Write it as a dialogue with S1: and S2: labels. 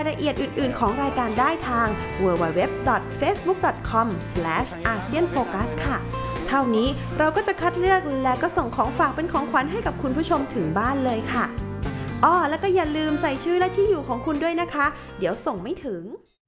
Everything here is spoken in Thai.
S1: ละเอียดอื่นๆของรายการได้ทาง www.facebook.com/ASEANFocus ค่ะเท่านี้เราก็จะคัดเลือกและก็ส่งของฝากเป็นของขวัญให้กับคุณผู้ชมถึงบ้านเลยค่ะแล้วก็อย่าลืมใส่ชื่อและที่อยู่ของคุณด้วยนะคะเดี๋ยวส่งไม่ถึง